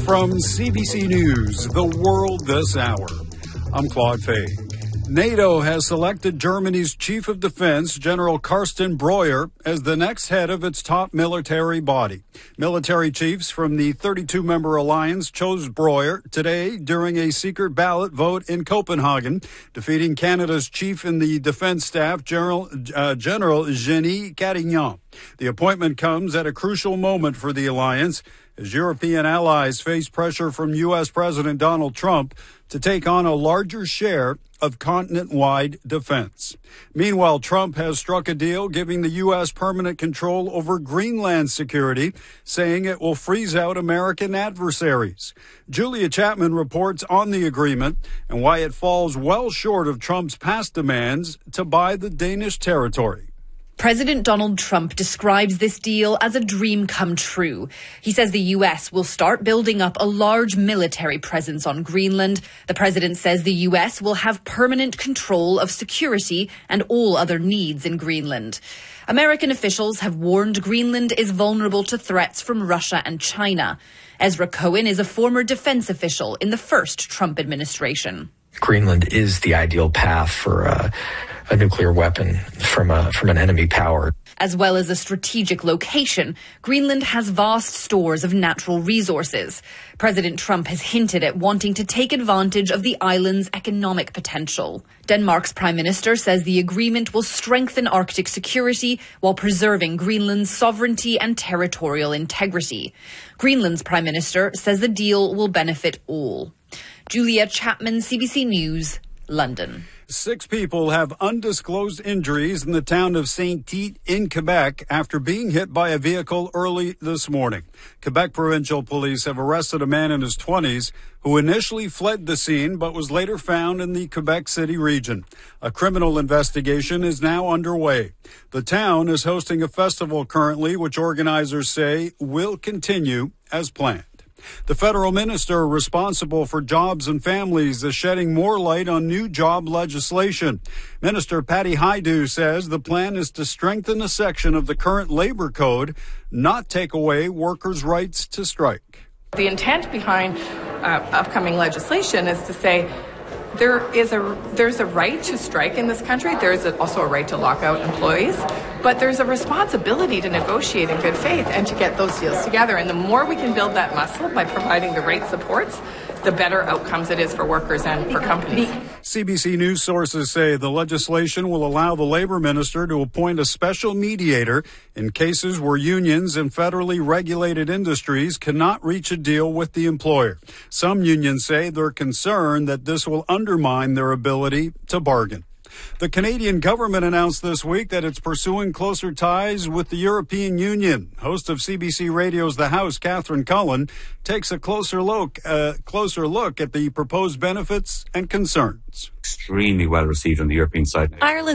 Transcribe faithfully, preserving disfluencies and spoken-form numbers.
From C B C News, The World This Hour, I'm Claude Fay. NATO has selected Germany's Chief of Defense, General Carsten Breuer, as the next head of its top military body. Military chiefs from the thirty-two member alliance chose Breuer today during a secret ballot vote in Copenhagen, defeating Canada's chief in the defense staff, General, uh, General Jean Cadignan. The appointment comes at a crucial moment for the alliance as European allies face pressure from U S. President Donald Trump to take on a larger share of continent-wide defense. Meanwhile, Trump has struck a deal giving the U S permanent control over Greenland security, saying it will freeze out American adversaries. Julia Chapman reports on the agreement and why it falls well short of Trump's past demands to buy the Danish territory. President Donald Trump describes this deal as a dream come true. He says the U S will start building up a large military presence on Greenland. The president says the U S will have permanent control of security and all other needs in Greenland. American officials have warned Greenland is vulnerable to threats from Russia and China. Ezra Cohen is a former defense official in the first Trump administration. Greenland is the ideal path for uh, a nuclear weapon from a, from an enemy power. As well as a strategic location, Greenland has vast stores of natural resources. President Trump has hinted at wanting to take advantage of the island's economic potential. Denmark's prime minister says the agreement will strengthen Arctic security while preserving Greenland's sovereignty and territorial integrity. Greenland's prime minister says the deal will benefit all. Julia Chapman, C B C News, London. Six people have undisclosed injuries in the town of Saint-Tite in Quebec after being hit by a vehicle early this morning. Quebec provincial police have arrested a man in his twenties who initially fled the scene but was later found in the Quebec City region. A criminal investigation is now underway. The town is hosting a festival currently, which organizers say will continue as planned. The federal minister responsible for jobs and families is shedding more light on new job legislation. Minister Patty Hajdu says the plan is to strengthen a section of the current labor code, not take away workers' rights to strike. The intent behind uh, upcoming legislation is to say there is a there's a right to strike in this country. There's a, also a right to lock out employees, but there's a responsibility to negotiate in good faith and to get those deals together. And the more we can build that muscle by providing the right supports, the better outcomes it is for workers and for companies. C B C News sources say the legislation will allow the labor minister to appoint a special mediator in cases where unions in federally regulated industries cannot reach a deal with the employer. Some unions say they're concerned that this will undermine their ability to bargain. The Canadian government announced this week that it's pursuing closer ties with the European Union. Host of C B C Radio's The House, Catherine Cullen, takes a closer look, uh, closer look at the proposed benefits and concerns. Extremely well received on the European side. Ireland